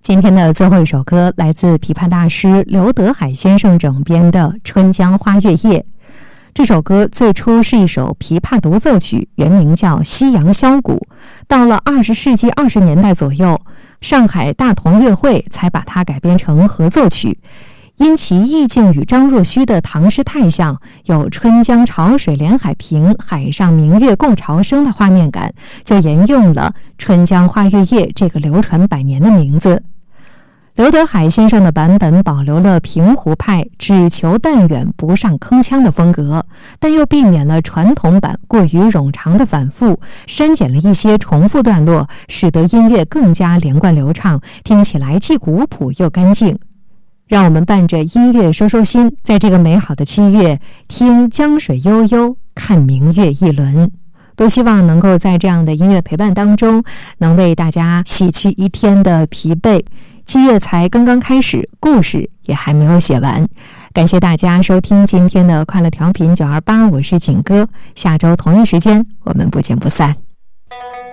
今天的最后一首歌来自琵琶大师刘德海先生整编的《春江花月夜》。这首歌最初是一首琵琶独奏曲，原名叫《西洋箫鼓》。到了20世纪20年代左右，上海大同乐会才把它改编成合奏曲。因其意境与张若虚的唐诗太像，有春江潮水连海平，海上明月共潮生的画面感，就沿用了《春江花月夜》这个流传百年的名字。刘德海先生的版本保留了平湖派只求但远不上铿锵的风格，但又避免了传统版过于冗长的反复，删减了一些重复段落，使得音乐更加连贯流畅，听起来既古朴又干净。让我们伴着音乐收收心，在这个美好的7月，听江水悠悠，看明月一轮。都希望能够在这样的音乐陪伴当中，能为大家洗去一天的疲惫。7月才刚刚开始，故事也还没有写完。感谢大家收听今天的快乐调频928，我是景哥。下周同一时间，我们不见不散。